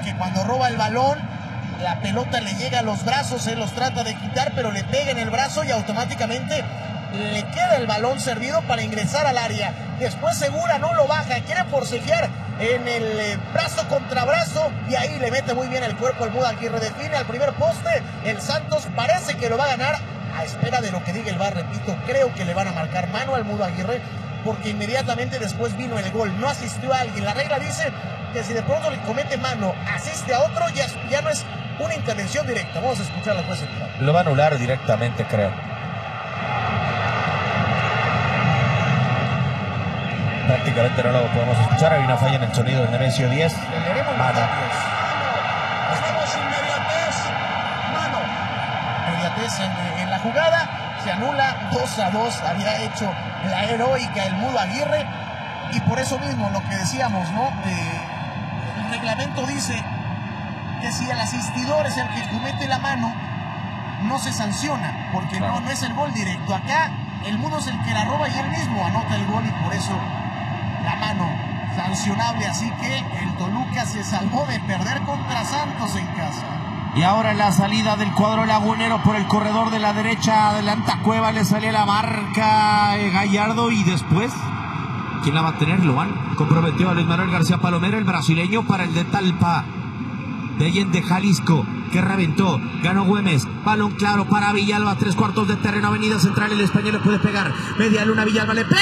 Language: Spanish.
que cuando roba el balón, la pelota le llega a los brazos, él los trata de quitar, pero le pega en el brazo y automáticamente le queda el balón servido para ingresar al área. Después Segura no lo baja, quiere forcejear en el brazo contra brazo y ahí le mete muy bien el cuerpo el Mudo Aguirre. Define al primer poste, el Santos parece que lo va a ganar a espera de lo que diga el VAR. Repito, creo que le van a marcar mano al Mudo Aguirre porque inmediatamente después vino el gol. No asistió a alguien. La regla dice que si de pronto le comete mano, asiste a otro, ya no es una intervención directa. Vamos a escuchar la jueza. Lo va a anular directamente, creo. Prácticamente no lo podemos escuchar. Hay una falla en el sonido del Nemesio 10. Mano. Estamos mano. Inmediatez en la jugada. Se anula 2-2. Había hecho la heroica el Mudo Aguirre. Y por eso mismo lo que decíamos, ¿no? El reglamento dice que si el asistidor es el que comete la mano, no se sanciona, porque no es el gol directo. Acá el Mudo es el que la roba y él mismo anota el gol y por eso la mano sancionable. Así que el Toluca se salvó de perder contra Santos en casa. Y ahora la salida del cuadro lagunero por el corredor de la derecha, adelanta Cueva, le sale la marca Gallardo y después, ¿quién la va a tener? Lo van. Comprometió a Luis Manuel García Palomero, el brasileño, para el de Talpa. De Allende, Jalisco, que reventó, ganó Güemes, balón claro para Villalba, 3/4 de terreno, Avenida Central, el español le puede pegar, media luna, Villalba le pega.